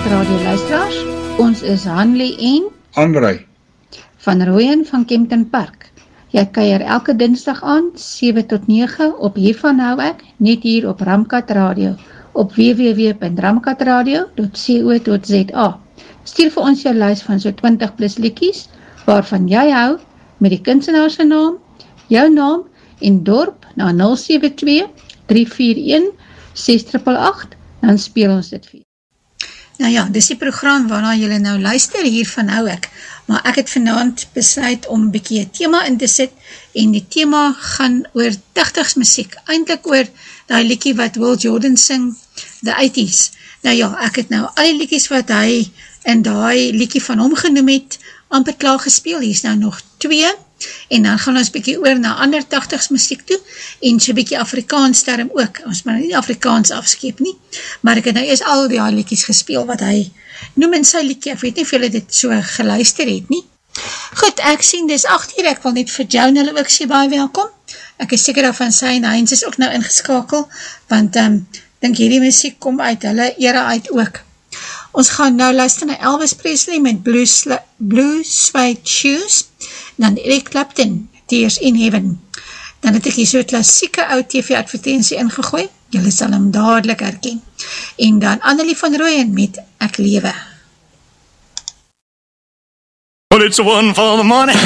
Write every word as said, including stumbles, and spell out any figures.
Radio luisteraars, ons is Hanlie en Andrei van Rooyen van Kempton Park. Jy kuier elke dinsdag aan, sewe tot nege op Hiervan Hou Ek, net hier op Ramkat Radio, op w w w punt ramkatradio punt co punt za. Stuur vir ons jou lys van so twintig plus liedjies, waarvan jy hou, met die kunstenaar se naam, jou naam en dorp na nul sewe twee, drie vier een, ses agt agt, dan speel ons dit vir. Nou ja, dis die program waarna julle nou luister, Hiervan Hou Ek, maar ek het vanaand besluit om 'n bietjie 'n tema in te sit, en die tema gaan oor tigtigs musiek, eintlik oor daai liedjie wat Will Jordan sing, The eighties. Nou ja, ek het nou al die liedjies wat hy in daai liedjie van hom genoem het, amper klaar gespeel, hier is nou nog twee, en dan gaan ons bietjie oor na ander tigtigs musiek toe, en so bietjie Afrikaans term ook, ons moet nie Afrikaans afskeep nie, maar ek het nou eers al die liedjies gespeel, wat hy noem in sy liedjie, ek weet nie of julle dit so geluister het nie. Goed, ek sien, dis agt uur, ek wil net vir Joan hulle ook sê baie welkom, ek is seker daarvan sy en Heinz is ook nou ingeskakel, want um, dink hierdie musiek kom uit hulle era uit ook. Ons gaan nou luister na Elvis Presley met Blue, Blue Suede Shoes, dan Eric Clapton, Tears in Heaven. Dan het ek hier so klassieke oud T V-advertensie ingegooi, julle sal hem dadelik herken. En dan Annelie van Rooyen met Ek Lewe. Well, it's one for the money.